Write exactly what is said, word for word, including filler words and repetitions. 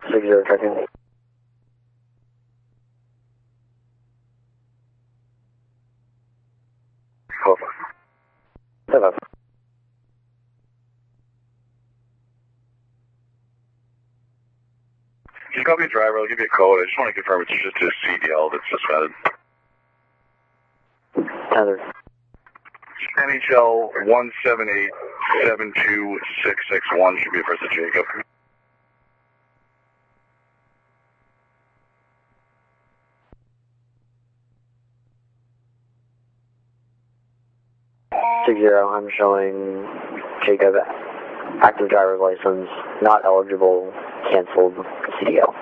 six zero checking. Four five. Hello. Just call me a driver, I'll give you a code. I just want to confirm it's just a C D L that's suspended. Tether. N H L one seven eight seven two six six one should be a first of Jacob. six zero, I'm showing Jacob, active driver's license, not eligible, canceled, C D L.